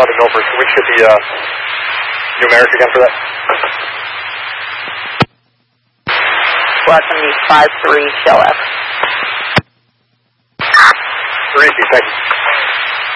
on the Gophers. Can we get the numeric again for that? Watson 5-3, Shell F.